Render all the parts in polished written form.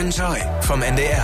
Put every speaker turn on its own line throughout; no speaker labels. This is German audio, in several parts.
Enjoy vom NDR.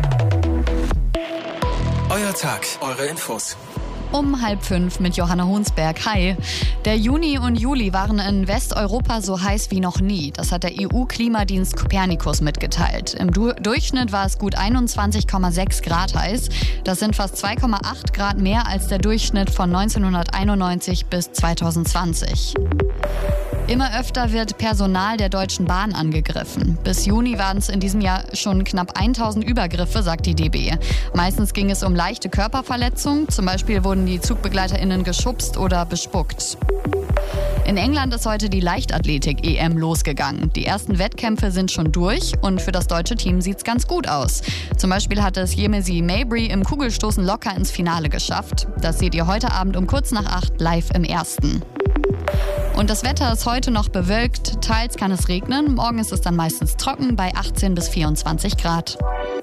Euer Tag, eure Infos.
Um 4:30 mit Johanna Hunsberg. Hi. Der Juni und Juli waren in Westeuropa so heiß wie noch nie. Das hat der EU-Klimadienst Copernicus mitgeteilt. Im Durchschnitt war es gut 21,6 Grad heiß. Das sind fast 2,8 Grad mehr als der Durchschnitt von 1991 bis 2020. Immer öfter wird Personal der Deutschen Bahn angegriffen. Bis Juni waren es in diesem Jahr schon knapp 1000 Übergriffe, sagt die DB. Meistens ging es um leichte Körperverletzungen. Zum Beispiel wurden die ZugbegleiterInnen geschubst oder bespuckt. In England ist heute die Leichtathletik-EM losgegangen. Die ersten Wettkämpfe sind schon durch und für das deutsche Team sieht's ganz gut aus. Zum Beispiel hat es Yemisi Mabry im Kugelstoßen locker ins Finale geschafft. Das seht ihr heute Abend um kurz nach 8 live im Ersten. Und das Wetter ist heute noch bewölkt, teils kann es regnen, morgen ist es dann meistens trocken bei 18 bis 24 Grad.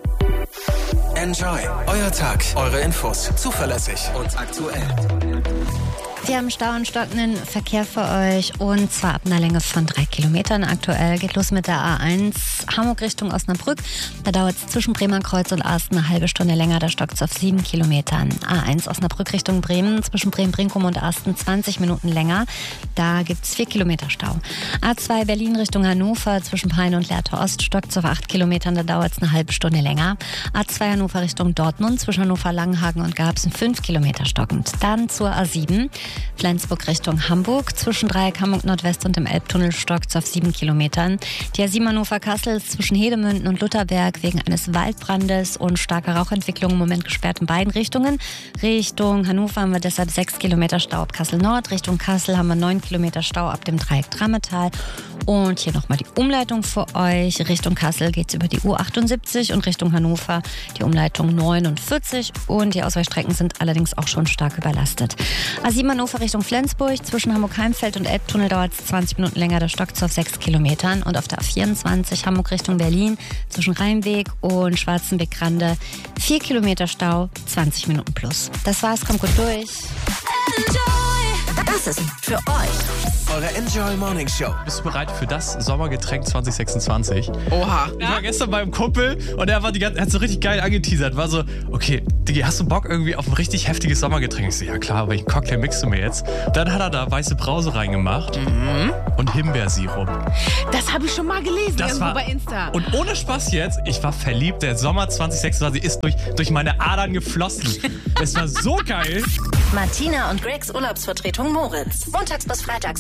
Enjoy, euer Tag, eure Infos, zuverlässig und aktuell.
Wir haben Stau und stockenden Verkehr für euch und zwar ab einer Länge von 3 Kilometern. Aktuell geht los mit der A1 Hamburg Richtung Osnabrück. Da dauert es zwischen Bremerkreuz und Asten eine halbe Stunde länger. Da stockt es auf 7 Kilometern. A1 Osnabrück Richtung Bremen zwischen Bremen-Brinkum und Asten 20 Minuten länger. Da gibt es 4 Kilometer Stau. A2 Berlin Richtung Hannover zwischen Peine und Lehrte Ost stockt es auf 8 Kilometern. Da dauert es eine halbe Stunde länger. A2 Hannover Richtung Dortmund zwischen Hannover-Langenhagen und Garbsen 5 Kilometer stockend. Dann zur A7 Flensburg Richtung Hamburg. Zwischen Dreieck Hamburg Nordwest und dem Elbtunnel stockt es auf 7 Kilometern. Die A7 Hannover-Kassel ist zwischen Hedemünden und Lutherberg wegen eines Waldbrandes und starker Rauchentwicklung im Moment gesperrt in beiden Richtungen. Richtung Hannover haben wir deshalb 6 Kilometer Stau ab Kassel Nord. Richtung Kassel haben wir 9 Kilometer Stau ab dem Dreieck Drammetal. Und hier nochmal die Umleitung für euch. Richtung Kassel geht es über die U78 und Richtung Hannover die Umleitung 49. Und die Ausweichstrecken sind allerdings auch schon stark überlastet. A7 Hannover Richtung Flensburg. Zwischen Hamburg-Heimfeld und Elbtunnel dauert es 20 Minuten länger. Da stockt es auf 6 Kilometern. Und auf der A24 Hamburg Richtung Berlin zwischen Rheinweg und Schwarzenbeck-Grande 4 Kilometer Stau, 20 Minuten plus. Das war's, kommt gut durch.
Das ist für euch
Eure Enjoy Morning Show.
Bist du bereit für das Sommergetränk 2026?
Oha.
Ich war gestern beim Kumpel und er hat so richtig geil angeteasert. War so, okay, Digi, hast du Bock irgendwie auf ein richtig heftiges Sommergetränk? Ich so, ja klar, welchen Cocktail mixst du mir jetzt? Dann hat er da weiße Brause reingemacht und Himbeersirup.
Das habe ich schon mal gelesen, irgendwo bei Insta.
Und ohne Spaß jetzt, ich war verliebt. Der Sommer 2026 ist durch meine Adern geflossen. Es war so geil.
Martina und Gregs Urlaubsvertretung Moritz. Montags bis freitags